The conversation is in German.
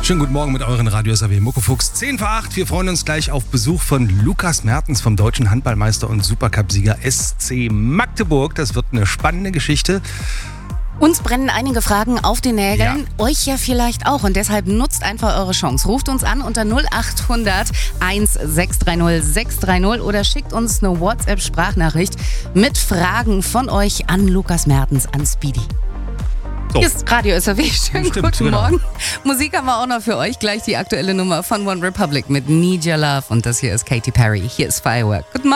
Schönen guten Morgen mit euren Radio SAW Muckefuchs. 10 vor 8. Wir freuen uns gleich auf Besuch von Lukas Mertens vom deutschen Handballmeister und Supercup-Sieger SC Magdeburg. Das wird eine spannende Geschichte. Uns brennen einige Fragen auf den Nägeln, Ja. euch ja vielleicht auch. Und deshalb nutzt einfach eure Chance. Ruft uns an unter 0800 1630 630 oder schickt uns eine WhatsApp-Sprachnachricht mit Fragen von euch an Lukas Mertens, an Speedy. So. Hier ist Radio SAW. Schönen Stimmt, guten genau. Morgen. Musik haben wir auch noch für euch. Gleich die aktuelle Nummer von One Republic mit Need Your Love. Und das hier ist Katy Perry. Hier ist Firework. Guten Morgen.